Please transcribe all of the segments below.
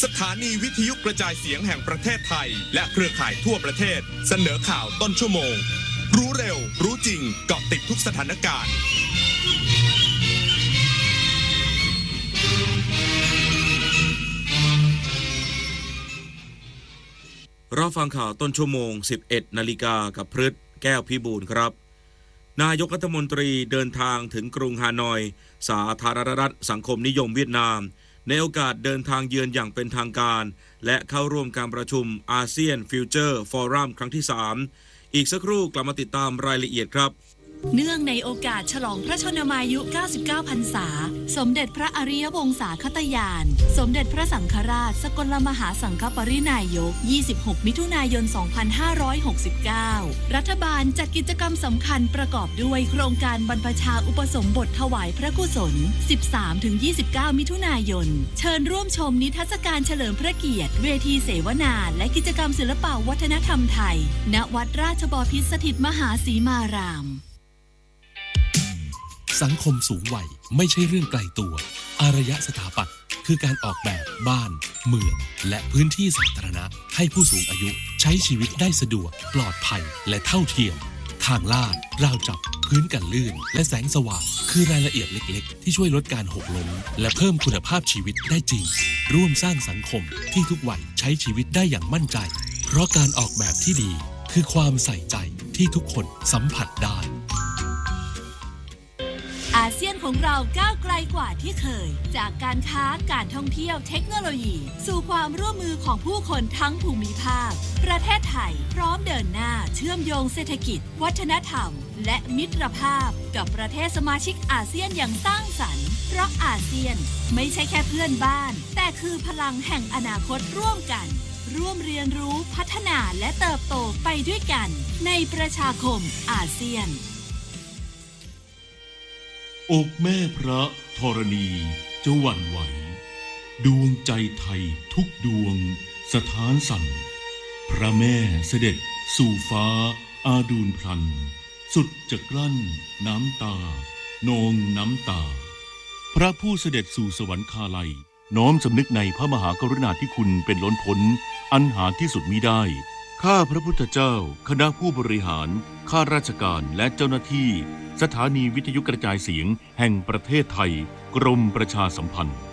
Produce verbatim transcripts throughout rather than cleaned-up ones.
สถานีวิทยุกระจายเสียงแห่งประเทศไทยและเครือข่ายทั่วประเทศเสนอข่าวต้นชั่วโมงรู้เร็วรู้จริงเกาะติดทุกสถานการณ์รับฟังข่าวต้นชั่วโมง สิบเอ็ดนาฬิกากับพฤทธิ์แก้วพิบูลครับนายกรัฐมนตรีเดินทางถึงกรุงฮานอยสาธารณรัฐสังคมนิยมเวียดนามในโอกาสเดินทางเยือนอย่างเป็นทางการและเข้าร่วมการประชุมอาเซียนฟิวเจอร์ฟอรัมครั้งที่สามอีกสักครู่กลับมาติดตามรายละเอียดครับเนื่องในโอกาสฉลองพระชนมายุเก้าสิบเก้าพรรษาสมเด็จพระอริยวงศาคตญาณสมเด็จพระสังฆราชสกลมหาสังฆปรินายกยี่สิบหกมิถุนายนสองพันห้าร้อยหกสิบเก้ารัฐบาลจัดกิจกรรมสำคัญประกอบด้วยโครงการบรรพชาอุปสมบทถวายพระกุศล สิบสามถึงยี่สิบเก้า มิถุนายนเชิญร่วมชมนิทรรศการเฉลิมพระเกียรติเวทีเสวนาและกิจกรรมศิลปวัฒนธรรมไทยณวัดราชบพิตรสถิตมหาสีมารามสังคมสูงวัยไม่ใช่เรื่องไกลตัวอารยสถาปัตย์คือการออกแบบบ้านเมืองและพื้นที่สาธารณะให้ผู้สูงอายุใช้ชีวิตได้สะดวกปลอดภัยและเท่าเทียมทางลาดราวจับพื้นกันลื่นและแสงสว่างคือรายละเอียดเล็กๆที่ช่วยลดการหกล้มและเพิ่มคุณภาพชีวิตได้จริงร่วมสร้างสังคมที่ทุกวัยใช้ชีวิตได้อย่างมั่นใจเพราะการออกแบบที่ดีคือความใส่ใจที่ทุกคนสัมผัสได้อาเซียนของเราก้าวไกลกว่าที่เคยจากการค้าการท่องเที่ยวเทคโนโลยีสู่ความร่วมมือของผู้คนทั้งภูมิภาคประเทศไทยพร้อมเดินหน้าเชื่อมโยงเศรษฐกิจวัฒนธรรมและมิตรภาพกับประเทศสมาชิกอาเซียนอย่างสร้างสรรค์เพราะอาเซียนไม่ใช่แค่เพื่อนบ้านแต่คือพลังแห่งอนาคตร่วมกันร่วมเรียนรู้พัฒนาและเติบโตไปด้วยกันในประชาคมอาเซียนอกแม่พระธรณีจะหวั่นไหวดวงใจไทยทุกดวงสถานสั่นพระแม่เสด็จสู่ฟ้าอาดูลพลันสุดจะกลั้นน้ำตานองน้ำตาพระผู้เสด็จสู่สวรรคาลัยน้อมสำนึกในพระมหากรุณาธิคุณเป็นล้นพ้นอันหาที่สุดมิได้ข้าพระพุทธเจ้าคณะผู้บริหารข้าราชการและเจ้าหน้าที่สถานีวิทยุกระจายเสียงแห่งประเทศไทยกรมประชาสัมพันธ์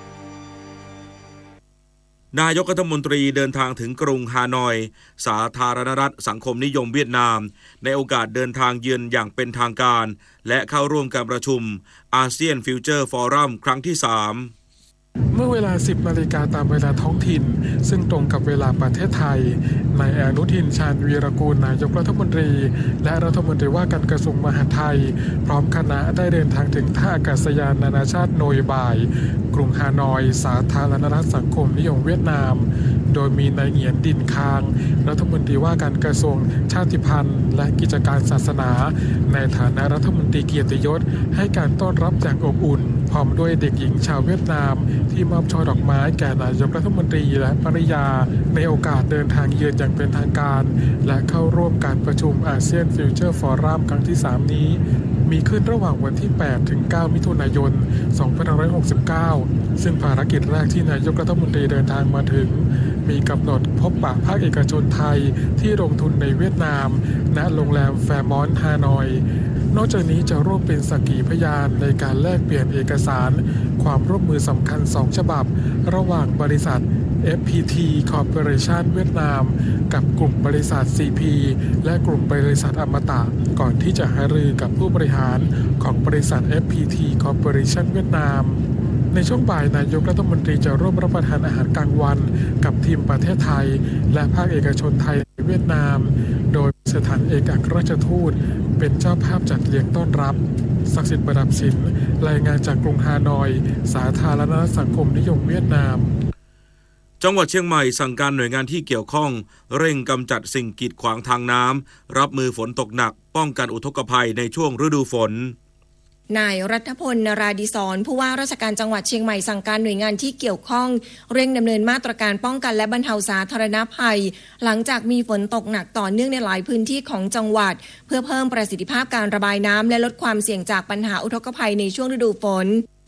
นายกรัฐมนตรีเดินทางถึงกรุงฮานอยสาธารณรัฐสังคมนิยมเวียดนามในโอกาสเดินทางเยือนอย่างเป็นทางการและเข้าร่วมการประชุมอาเซียนฟิวเจอร์ฟอรัมครั้งที่สามเมื่อเวลา สิบนาฬิกาตามเวลาท้องถิ่นซึ่งตรงกับเวลาประเทศไทยนายอนุทินชาญวีรกูลนายกรัฐมนตรีและรัฐมนตรีว่าการกระทรวงมหาดไทยพร้อมคณะได้เดินทางถึงท่าอากาศยานนานาชาติโนยบายกรุงฮานอยสาธารณรัฐสังคมนิยมเวียดนามโดยมีนายเหงียนดินคางรัฐมนตรีว่าการกระทรวงชาติพันธุ์และกิจการศาสนาในฐานะรัฐมนตรีเกียรติยศให้การต้อนรับอย่างอบอุ่นพร้อมด้วยเด็กหญิงชาวเวียดนามที่มอบช่อดอกไม้แก่นายกรัฐมนตรีและภริยาในโอกาสเดินทางเยือนอย่างเป็นทางการและเข้าร่วมการประชุมอาเซียนฟิวเจอร์ฟอรัมครั้งที่สามนี้มีขึ้นระหว่างวันที่แปดถึงเก้ามิถุนายนสองพันห้าร้อยหกสิบเก้าซึ่งภารกิจแรกที่นายกรัฐมนตรีเดินทางมาถึงมีกำหนดพบปะภาคเอกชนไทยที่ลงทุนในเวียดนามณโรงแรมแฟร์มอนต์ฮานอยนอกจากนี้จะร่วมเป็นสักขีพยานในการแลกเปลี่ยนเอกสารความร่วมมือสำคัญสองฉบับระหว่างบริษัท เอฟ พี ที Corporation เวียดนามกับกลุ่มบริษัท ซี พี และกลุ่มบริษัทอมตะก่อนที่จะหารือกับผู้บริหารของบริษัท เอฟ พี ที Corporation เวียดนามในช่วงบ่ายนายกรัฐมนตรีจะร่วมรับประทานอาหารกลางวันกับทีมประเทศไทยและภาคเอกชนไทยในเวียดนามโดยสถานเอกอัครราชทูตเป็นเจ้าภาพจัดเลี้ยงต้อนรับศักดิ์สิทธิ์ประดับศิลป์รายงานจากกรุงฮานอยสาธารณรัฐสังคมนิยมเวียดนามจังหวัดเชียงใหม่สั่งการหน่วยงานที่เกี่ยวข้องเร่งกำจัดสิ่งกีดขวางทางน้ำรับมือฝนตกหนักป้องกันอุทกภัยในช่วงฤดูฝนนายรัฐพล นราดิศรผู้ว่าราชการจังหวัดเชียงใหม่สั่งการหน่วยงานที่เกี่ยวข้องเร่งดำเนินมาตรการป้องกันและบรรเทาสาธารณภัยหลังจากมีฝนตกหนักต่อเนื่องในหลายพื้นที่ของจังหวัดเพื่อเพิ่มประสิทธิภาพการระบายน้ำและลดความเสี่ยงจากปัญหาอุทกภัยในช่วงฤดูฝน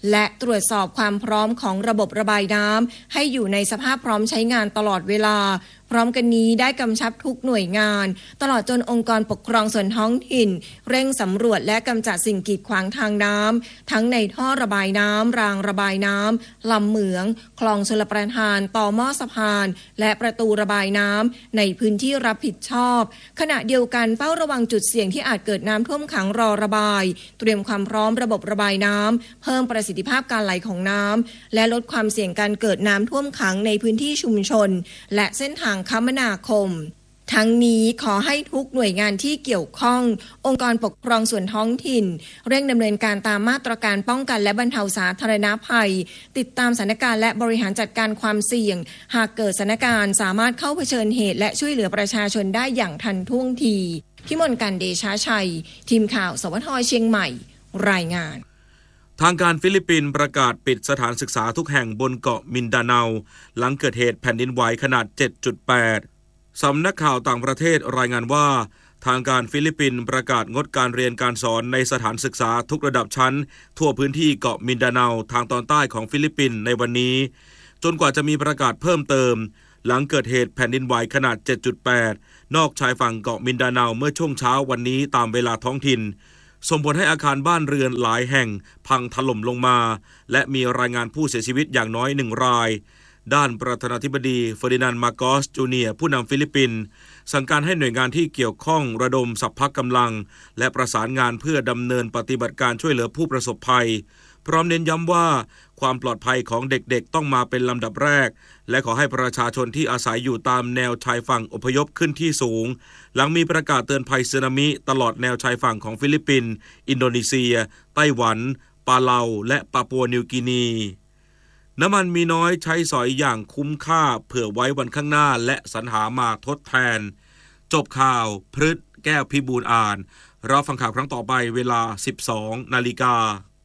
และตรวจสอบความพร้อมของระบบระบายน้ำให้อยู่ในสภาพพร้อมใช้งานตลอดเวลาพร้อมกันนี้ได้กำชับทุกหน่วยงานตลอดจนองค์กรปกครองส่วนท้องถิ่นเร่งสำรวจและกำจัดสิ่งกีดขวางทางน้ำทั้งในท่อระบายน้ำรางระบายน้ำลำเหมืองคลองชลประทานต่อหม้อสะพานและประตูระบายน้ำในพื้นที่รับผิดชอบขณะเดียวกันเฝ้าระวังจุดเสี่ยงที่อาจเกิดน้ำท่วมขังรอระบายเตรียมความพร้อมระบบระบายน้ำเพิ่มประสิทธิภาพการไหลของน้ำและลดความเสี่ยงการเกิดน้ำท่วมขังในพื้นที่ชุมชนและเส้นทางคมนาคมทั้งนี้ขอให้ทุกหน่วยงานที่เกี่ยวข้ององค์กรปกครองส่วนท้องถิ่นเร่งดำเนินการตามมาตรการป้องกันและบรรเทาสาธารณภัยติดตามสถานการณ์และบริหารจัดการความเสี่ยงหากเกิดสถานการณ์สามารถเข้าเผชิญเหตุและช่วยเหลือประชาชนได้อย่างทันท่วงทีพิมลกันเดชาชัยทีมข่าวสวทเชียงใหม่รายงานทางการฟิลิปปินส์ประกาศปิดสถานศึกษาทุกแห่งบนเกาะมินดาเนาหลังเกิดเหตุแผ่นดินไหวขนาด เจ็ดจุดแปด สำนักข่าวต่างประเทศรายงานว่าทางการฟิลิปปินส์ประกาศงดการเรียนการสอนในสถานศึกษาทุกระดับชั้นทั่วพื้นที่เกาะมินดาเนาทางตอนใต้ของฟิลิปปินส์ในวันนี้จนกว่าจะมีประกาศเพิ่มเติมหลังเกิดเหตุแผ่นดินไหวขนาด เจ็ดจุดแปด นอกชายฝั่งเกาะมินดาเนาเมื่อช่วงเช้าวันนี้ตามเวลาท้องถิ่นส่งผลให้อาคารบ้านเรือนหลายแห่งพังถล่มลงมาและมีรายงานผู้เสียชีวิตอย่างน้อยหนึ่งรายด้านประธานาธิบดีเฟอร์ดินานด์มาโกสจูเนียร์ผู้นำฟิลิปปินส์สั่งการให้หน่วยงานที่เกี่ยวข้องระดมสรรพกำลังและประสานงานเพื่อดำเนินปฏิบัติการช่วยเหลือผู้ประสบภัยพร้อมเน้นย้ำว่าความปลอดภัยของเด็กๆต้องมาเป็นลำดับแรกและขอให้ประชาชนที่อาศัยอยู่ตามแนวชายฝั่งอพยพขึ้นที่สูงหลังมีประกาศเตือนภัยสึนามิตลอดแนวชายฝั่งของฟิลิปปินส์อินโดนีเซียไต้หวันปาเลาและปาปัวนิวกินีน้ำมันมีน้อยใช้สอยอย่างคุ้มค่าเผื่อไว้วันข้างหน้าและสรรหามาทดแทนจบข่าวพฤษแก้วพิบูลอ่านเราฟังข่าวครั้งต่อไปเวลา สิบสองนาฬิกา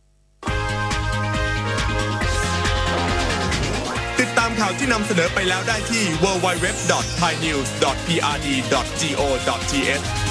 ติดตามข่าวที่นำเสนอไปแล้วได้ที่ ดับเบิลยู ดับเบิลยู ดับเบิลยู ดอท ไทยนิวส์ ดอท พี อาร์ ดี ดอท จี โอ ดอท ที เอช